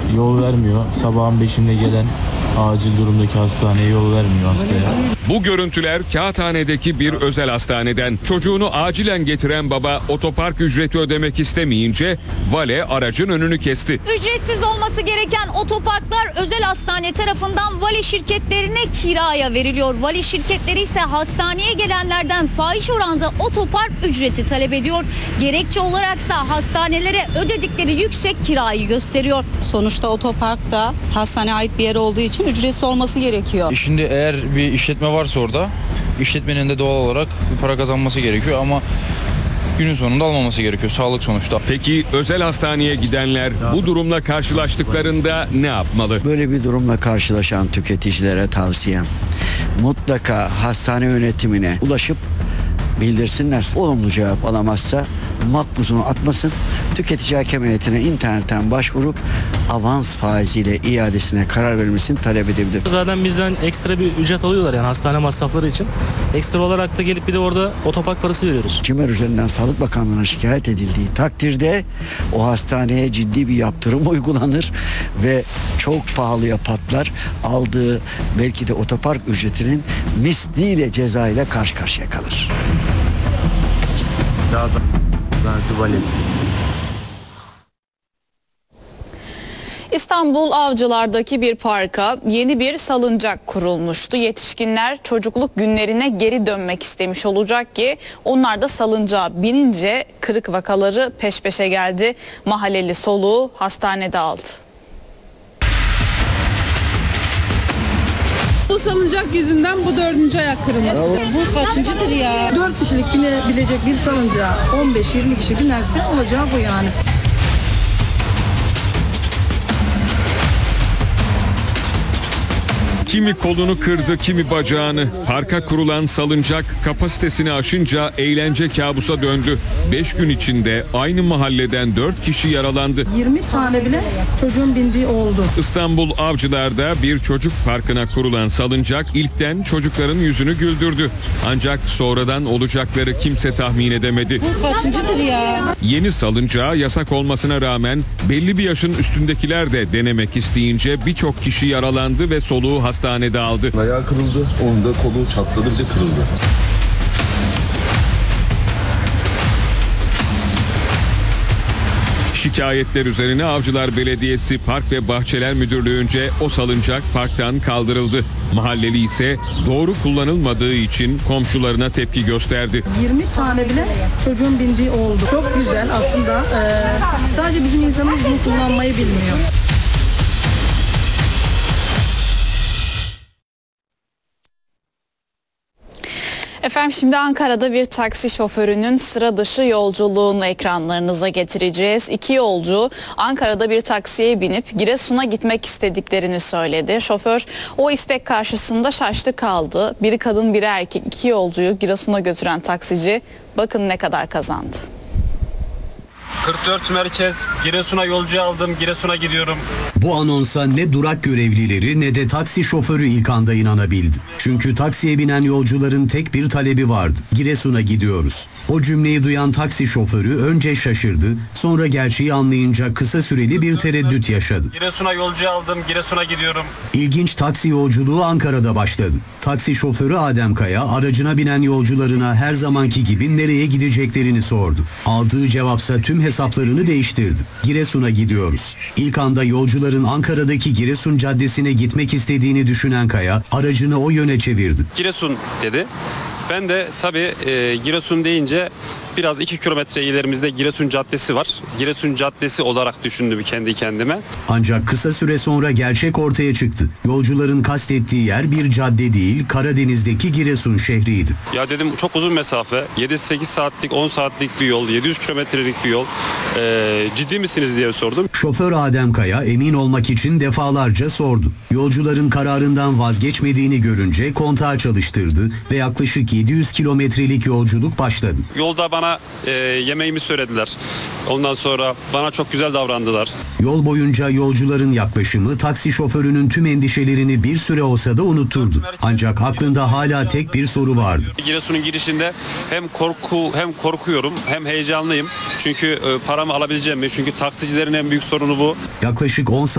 yol vermiyor. Sabahın 5'inde gelen acil durumdaki hastaneye yol vermiyor hastaya. Bu görüntüler Kağıthane'deki bir özel hastaneden. Çocuğunu acilen getiren baba otopark ücreti ödemek istemeyince vale aracın önünü kesti. Ücretsiz olması gereken otoparklar özel hastane tarafından vali şirketlerine kiraya veriliyor. Vali şirketleri ise hastaneye gelenlerden fahiş oranda otopark ücreti talep ediyor. Gerekçe olaraksa hastanelere ödedikleri yüksek kirayı gösteriyor. Sonuçta otopark da hastaneye ait bir yer olduğu için ücretsiz olması gerekiyor. Şimdi eğer bir işletme varsa orada, işletmenin de doğal olarak bir para kazanması gerekiyor ama günün sonunda almaması gerekiyor. Sağlık sonuçta. Peki özel hastaneye gidenler bu durumla karşılaştıklarında ne yapmalı? Böyle bir durumla karşılaşan tüketicilere tavsiyem mutlaka hastane yönetimine ulaşıp bildirsinler. Olumlu cevap alamazsa makbuzunu atmasın. Tüketici hakem heyetine internetten başvurup avans faiziyle iadesine karar verilmesini talep edebilir. Zaten bizden ekstra bir ücret alıyorlar yani hastane masrafları için. Ekstra olarak da gelip bir de orada otopark parası veriyoruz. CİMER üzerinden Sağlık Bakanlığı'na şikayet edildiği takdirde o hastaneye ciddi bir yaptırım uygulanır ve çok pahalıya patlar. Aldığı belki de otopark ücretinin misliyle ceza ile karşı karşıya kalır. İstanbul Avcılar'daki bir parka yeni bir salıncak kurulmuştu. Yetişkinler çocukluk günlerine geri dönmek istemiş olacak ki onlar da salıncağa binince kırık vakaları peş peşe geldi. Mahalleli soluğu hastanede aldı. Bu salıncak yüzünden bu 4. ayak kırılması. Bu kaçıncıdır ya? 4 kişilik binebilecek bir salıncağa 15-20 kişi binerse olacağı bu yani. Kimi kolunu kırdı, kimi bacağını. Parka kurulan salıncak kapasitesini aşınca eğlence kabusa döndü. 5 gün içinde aynı mahalleden 4 kişi yaralandı. 20 tane bile çocuğun bindiği oldu. İstanbul Avcılar'da bir çocuk parkına kurulan salıncak ilkten çocukların yüzünü güldürdü. Ancak sonradan olacakları kimse tahmin edemedi. Bu kaçıncıdır ya? Yeni salıncağı yasak olmasına rağmen belli bir yaşın üstündekiler de denemek isteyince birçok kişi yaralandı ve soluğu hastanede aldı. Ayağı kırıldı, onun da kolu çatladı, bir de kırıldı. Şikayetler üzerine Avcılar Belediyesi Park ve Bahçeler Müdürlüğü'nce o salıncak parktan kaldırıldı. Mahalleli ise doğru kullanılmadığı için komşularına tepki gösterdi. 20 tane bile çocuğun bindiği oldu. Çok güzel aslında. Sadece bizim insanımız bunu kullanmayı bilmiyor. Efendim şimdi Ankara'da bir taksi şoförünün sıra dışı yolculuğunu ekranlarınıza getireceğiz. 2 yolcu Ankara'da bir taksiye binip Giresun'a gitmek istediklerini söyledi. Şoför o istek karşısında şaştı kaldı. Biri kadın biri erkek 2 yolcuyu Giresun'a götüren taksici bakın ne kadar kazandı. 44 merkez, Giresun'a yolcu aldım, Giresun'a gidiyorum. Bu anonsa ne durak görevlileri ne de taksi şoförü ilk anda inanabildi. Çünkü taksiye binen yolcuların tek bir talebi vardı. Giresun'a gidiyoruz. O cümleyi duyan taksi şoförü önce şaşırdı, sonra gerçeği anlayınca kısa süreli bir tereddüt yaşadı. Giresun'a yolcu aldım, Giresun'a gidiyorum. İlginç taksi yolculuğu Ankara'da başladı. Taksi şoförü Adem Kaya aracına binen yolcularına her zamanki gibi nereye gideceklerini sordu. Aldığı cevapsa tüm hesaplarını değiştirdi. Giresun'a gidiyoruz. İlk anda yolcuların Ankara'daki Giresun Caddesi'ne gitmek istediğini düşünen Kaya aracını o yöne çevirdi. Giresun dedi. Ben de tabii Giresun deyince biraz 2 kilometre ilerimizde Giresun Caddesi var. Giresun Caddesi olarak düşündüm kendi kendime. Ancak kısa süre sonra gerçek ortaya çıktı. Yolcuların kastettiği yer bir cadde değil, Karadeniz'deki Giresun şehriydi. Ya dedim çok uzun mesafe. 7-8 saatlik, 10 saatlik bir yol, 700 kilometrelik bir yol. Ciddi misiniz diye sordum. Şoför Adem Kaya emin olmak için defalarca sordu. Yolcuların kararından vazgeçmediğini görünce kontağı çalıştırdı ve yaklaşık 700 kilometrelik yolculuk başladı. Yolda bana yemeğimi söylediler. Ondan sonra bana çok güzel davrandılar. Yol boyunca yolcuların yaklaşımı taksi şoförünün tüm endişelerini bir süre olsa da unutturdu. Ancak aklında hala tek bir soru vardı. Giresun'un girişinde hem korkuyorum hem heyecanlıyım. Çünkü paramı alabileceğim mi? Çünkü taksicilerin en büyük sorunu bu. Yaklaşık 10